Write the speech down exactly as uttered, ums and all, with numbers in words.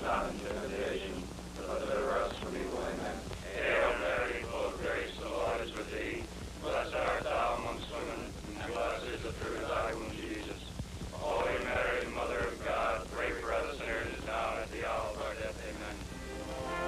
not into temptation, but deliver us from evil. Amen. Hail Mary, full of grace, the Lord is with thee. Blessed art thou amongst women, and blessed is the fruit of thy